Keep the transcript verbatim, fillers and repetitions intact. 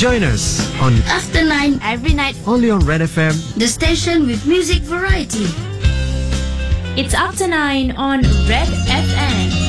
Join us on After nine, Every night, only on Red F M. the station with music variety. it's After nine on Red F M.